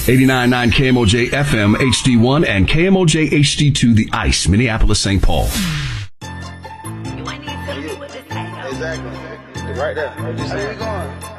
89.9 KMOJ FM HD1 and KMOJ HD2 The Ice, Minneapolis, St. Paul. Exactly. Right there. Where you going?